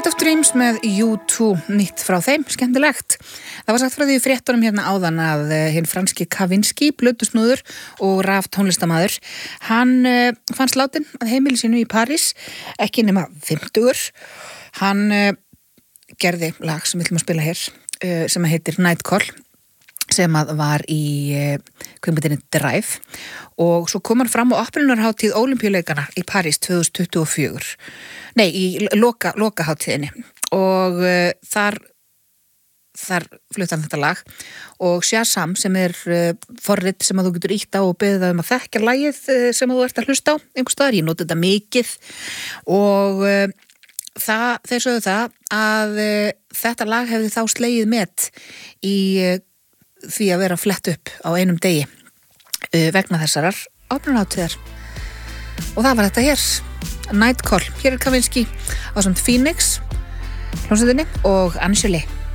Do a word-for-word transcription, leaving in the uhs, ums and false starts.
Field of Dreams með U two, nýtt frá þeim, skemmtilegt. Það var sagt frá því í fréttunum hérna áðan að hinn franski Kavinsky, blötusnúður og raf tónlistarmaður, hann uh, fannst látin að heimili sínu í París, ekki nema fimmtugur. Hann uh, gerði lag sem við ætlum að spila hér, uh, sem heitir Night Call, sem að var í uh, kvikmyndinni Drive, og svo kom hann fram á opnunarhátíð Ólympíuleikana í París tvö þúsund tuttugu og fjögur. Nei, í loka, lokahátíðinni, og uh, þar þar flutti hann þetta lag, og Shazam sem er uh, forrit sem að þú getur ítt á og beðið það um að þekkja lagið uh, sem að þú ert að hlusta á einhvers staðar. Ég noti þetta mikið, og uh, það, þeir sögðu það að uh, þetta lag hefði þá slegið met í uh, því að vera flett upp á einum degi uh, vegna þessarar opnunarhátíðar. Og það var þetta hér, Night Call. Hér er Kavinsky ásamt Phoenix hljómsveitinni og Angeli.